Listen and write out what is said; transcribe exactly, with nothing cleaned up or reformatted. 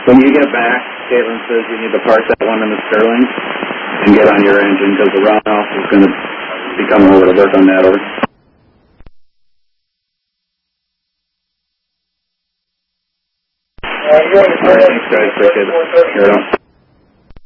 When you get back, Caitlin says you need to park that one in the Sterling and get on your engine because the runoff is going to be coming over to work on that. Over. All right, thanks guys, appreciate it. Here we go.